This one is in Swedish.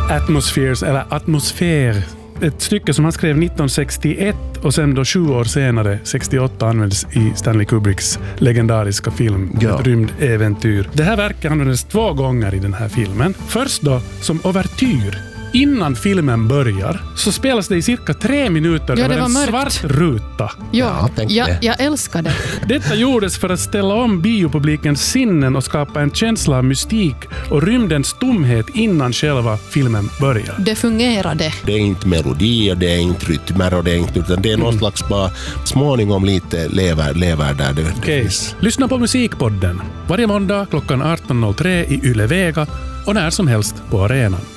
Atmospheres, eller Atmosfär. Ett stycke som han skrev 1961 och sen då 7 år senare, 68, användes i Stanley Kubricks legendariska film Ett rymdäventyr. Det här verket användes 2 gånger i den här filmen. Först då som overtyr. Innan filmen börjar så spelas det i cirka 3 minuter över en svart ruta. Ja, jag älskar det. Detta gjordes för att ställa om biopublikens sinnen och skapa en känsla av mystik och rymdens tomhet innan själva filmen börjar. Det fungerade. Det är inte melodier, det är inte rytmer och det är inte, utan det är någon slags bara småningom lite lever där det finns. Lyssna på Musikpodden varje måndag klockan 18.03 i Yle Vega och när som helst på arenan.